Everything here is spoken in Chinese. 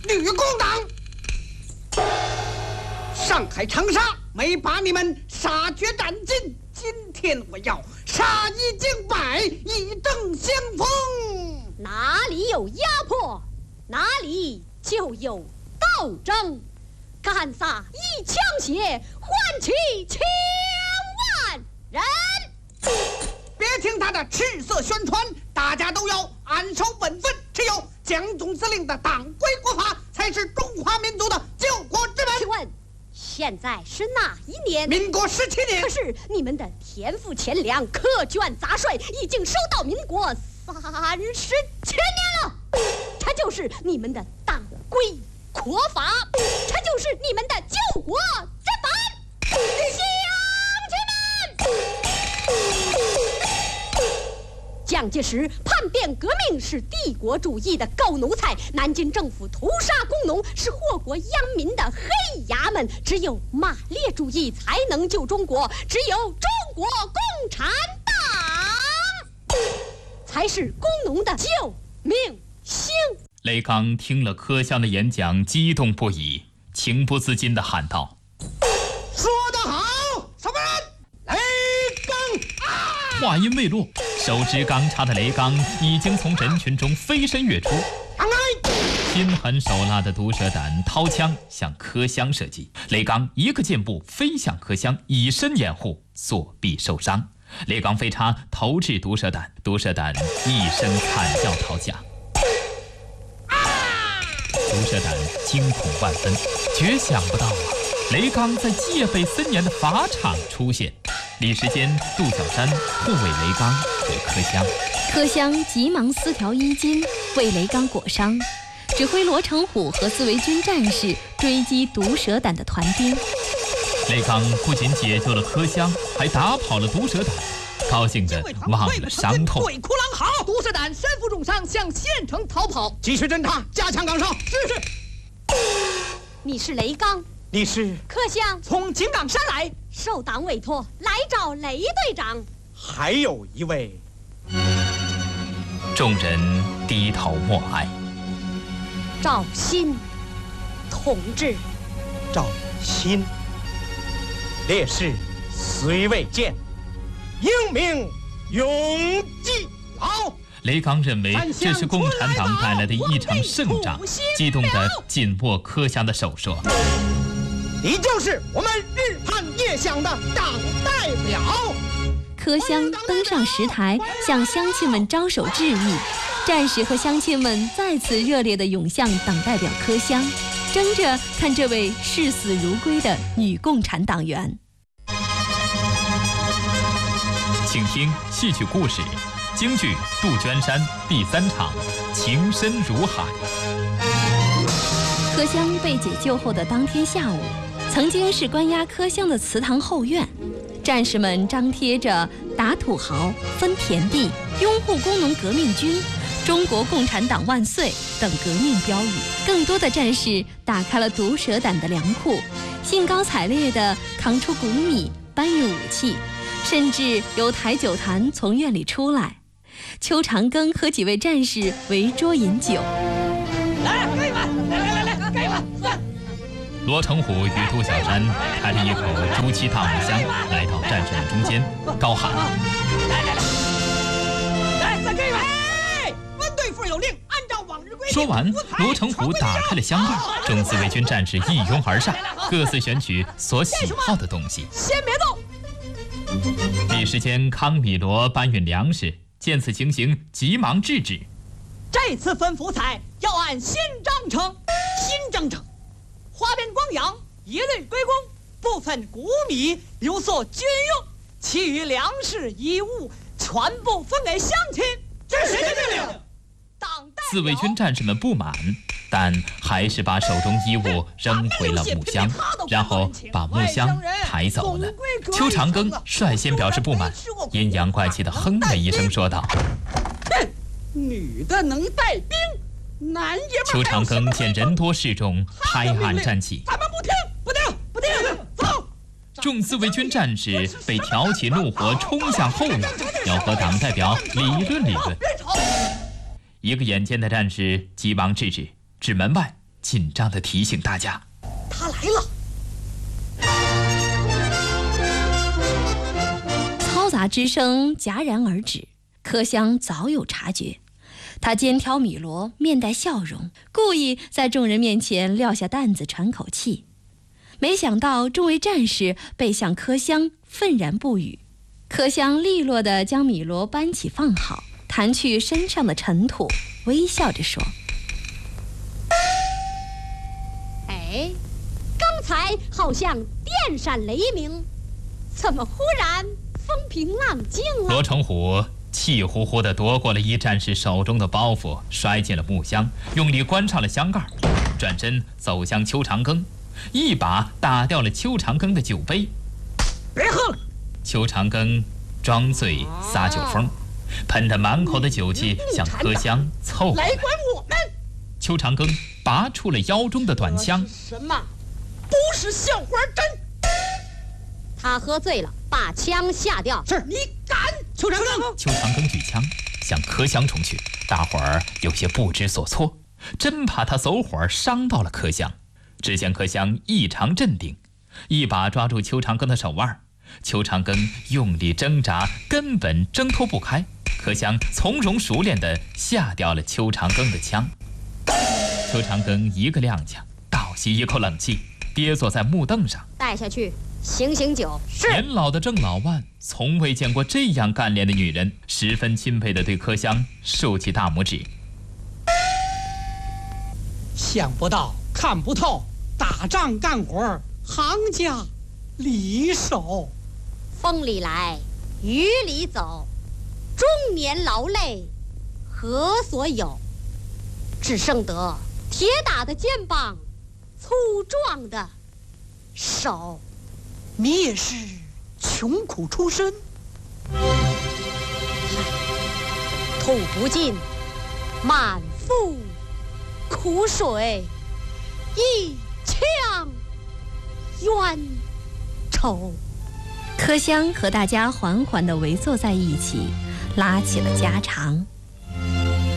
绿共党。上海长沙没把你们杀绝战尽，今天我要杀一儆百，以正相逢。 哪里有压迫，哪里就有斗争。干撒一枪血，换取千万人。 别听他的赤色宣传，大家都要安守本分，只有蒋总司令的党规国法才是中华民族的救国之本。 请问现在是哪一年？ 民国17年。 可是你们的田赋钱粮、苛捐杂税已经收到民国37年了，这就是你们的党规国法，这就是你们的救国之本，乡亲们！蒋介石叛变革命是帝国主义的狗奴才，南京政府屠杀工农是祸国殃民的黑衙门，只有马列主义才能救中国，只有中国共产党才是工农的救命星。 雷刚听了柯湘的演讲，激动不已，情不自禁地喊道： 说得好，什么人？雷刚啊！ 话音未落，手执钢叉的雷刚已经从人群中飞身跃出，心狠手辣的毒蛇胆掏枪向柯湘射击，雷刚一个箭步飞向柯湘，以身掩护，锁臂受伤。雷刚飞叉投掷毒蛇胆，毒蛇胆一声惨叫逃家。毒蛇胆惊恐万分，绝想不到雷刚在戒备森严的法场出现。李时坚、杜小山护卫雷刚和柯湘， 柯湘急忙撕条衣襟为雷刚裹伤，指挥罗成虎和自卫军战士追击毒蛇胆的团兵。 雷刚不仅解救了柯湘，还打跑了毒蛇胆，高兴地忘了伤痛。 鬼哭狼嚎，毒蛇胆身负重伤，向县城逃跑。继续侦查，加强岗哨。是。 你是雷刚， 你是柯湘， 从井冈山来， 受党委托来找雷队长。 还有一位。 众人低头默哀。 赵鑫同志。 赵鑫烈士虽未见，英名永继老。 雷刚认为这是共产党带来的一场胜仗，激动地紧握柯湘的手说： 你就是我们日盼夜想的党代表。 柯湘登上石台，向乡亲们招手致意。战士和乡亲们再次热烈地涌向党代表柯湘，争着看这位视死如归的女共产党员。 请听戏曲故事，京剧《杜鹃山》第3场《情深如海》。 柯湘被解救后的当天下午，曾经是关押柯湘的祠堂后院，战士们张贴着“打土豪、分田地、拥护工农革命军、中国共产党万岁”等革命标语。更多的战士打开了毒蛇胆的粮库，兴高采烈地扛出谷米，搬运武器，甚至有抬酒坛从院里出来。邱长庚和几位战士围桌饮酒。 来，干一碗！来，干一碗！ 罗成虎与杜小山开了一口朱漆大木箱，来到战士们中间，高喊： 来，再干一碗！温对付有令，按照往日规定。 说完，罗成虎打开了箱盖，众自卫军战士一拥而上，各自选取所喜好的东西。 先别动。 李时坚、康米罗搬运粮食，见此情形，急忙制止。 这次分福彩要按新章程，新章程，花边光阳，一律归公，部分谷米留作军用，其余粮食衣物全部分给乡亲。这是谁的命令？党代表。 自卫军战士们不满，但还是把手中衣物扔回了木箱，然后把木箱抬走了。邱长庚率先表示不满，阴阳怪气地哼了一声，说道： 女的能带兵，男爷们。 邱长庚见人多势众，拍案站起： 咱们不听，走！ 众自卫军战士被挑起怒火，冲向后院，要和党代表理论。一个眼尖的战士急忙制止，指门外紧张地提醒大家：“ 他来了。” 嘈杂之声戛然而止，柯香早有察觉。他肩挑米罗，面带笑容，故意在众人面前撂下担子喘口气。没想到众位战士背向柯香，愤然不语。柯香利落地将米罗搬起放好，弹去身上的尘土，微笑着说：“ 哎，刚才好像电闪雷鸣，怎么忽然风平浪静了？” 罗成虎气呼呼地夺过了一战士手中的包袱，摔进了木箱，用力关上了箱盖，转身走向邱长庚，一把打掉了邱长庚的酒杯。 别喝了！ 邱长庚装醉撒酒疯，喷着满口的酒气向柯香凑过来。 来管我们！ 邱长庚拔出了腰中的短枪。 什么？不是校花针！ 他喝醉了，把枪下掉。 是你敢！邱长庚！ 邱长庚举枪向柯香冲去，大伙儿有些不知所措，真怕他走火伤到了柯香。只见柯香异常镇定，一把抓住邱长庚的手腕，邱长庚用力挣扎，根本挣脱不开。柯香从容熟练地下掉了邱长庚的枪。邱长庚一个踉跄，倒吸一口冷气，跌坐在木凳上。 带下去醒酒。是。 年老的郑老万从未见过这样干练的女人，十分钦佩地对柯香竖起大拇指。 想不到，看不透，打仗干活行家里手。 风里来，雨里走，中年劳累何所有？只剩得铁打的肩膀，粗壮的手。 你也是穷苦出身， 吐不尽，满腹苦水，一腔冤仇。 柯香和大家缓缓地围坐在一起，拉起了家常。